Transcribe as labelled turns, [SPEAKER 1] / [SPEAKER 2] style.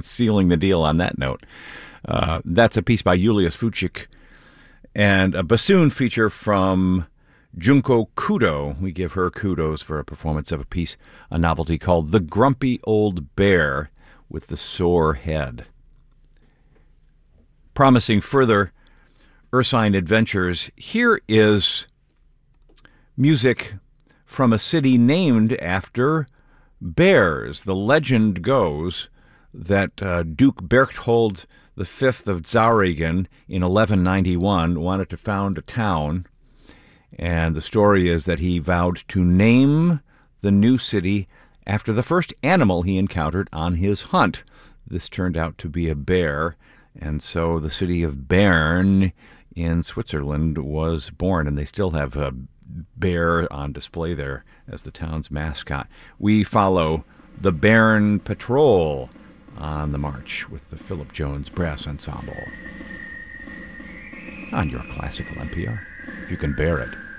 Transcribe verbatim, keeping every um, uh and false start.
[SPEAKER 1] sealing the deal on that note. Uh, that's a piece by Julius Fuchik and a bassoon feature from Junko Kudo. We give her kudos for a performance of a piece, a novelty called The Grumpy Old Bear with the Sore Head. Promising further Ursine adventures, here is music from a city named after bears. The legend goes that uh, Duke Berchthold the Fifth of Zähringen in eleven ninety-one wanted to found a town, and the story is that he vowed to name the new city after the first animal he encountered on his hunt. This turned out to be a bear, and so the city of Bern in Switzerland was born, and they still have a bear on display there as the town's mascot. We follow the Bern Patrol on the march with the Philip Jones Brass Ensemble on your classical N P R, if you can bear it.